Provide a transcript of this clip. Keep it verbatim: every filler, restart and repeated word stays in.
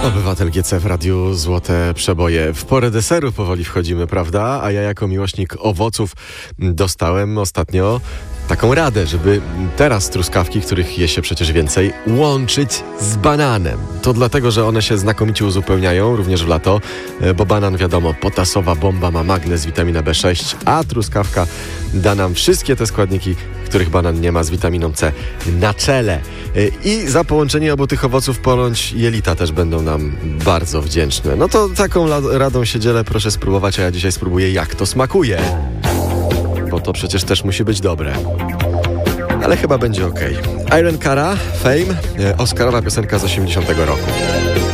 Obywatel G C w Radiu Złote Przeboje. W porę deseru powoli wchodzimy, prawda? A ja jako miłośnik owoców dostałem ostatnio taką radę, żeby teraz truskawki, których je się przecież więcej, łączyć z bananem. To dlatego, że one się znakomicie uzupełniają, również w lato, bo banan, wiadomo, potasowa bomba, ma magnez, witaminę B sześć, a truskawka da nam wszystkie te składniki, których banan nie ma, z witaminą C na czele. I za połączenie obu tych owoców ponoć jelita też będą nam bardzo wdzięczne. No to taką la- radą się dzielę, proszę spróbować, a ja dzisiaj spróbuję, jak to smakuje. Bo to przecież też musi być dobre. Ale chyba będzie okej. Irene Cara, Fame, Oscarowa piosenka z osiemdziesiątego roku.